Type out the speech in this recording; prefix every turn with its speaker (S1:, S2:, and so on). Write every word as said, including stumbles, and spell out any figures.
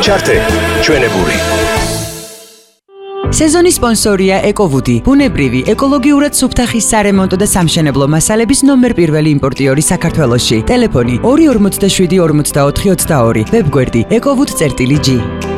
S1: ჩართე ჩვენებური.
S2: სეზონის სპონსორია ეკოვუდი, ბუნებრივი, ეკოლოგიურად სუფთა ხის სარემონტო და სამშენებლო მასალების ნომერ პირველი იმპორტიორი საქართველოში. ტელეფონი ორი ორმოცდაშვიდი ორმოცდაოთხი ოცდაორი, ვებგვერდი ეკოვუდი წერტილი ჯი.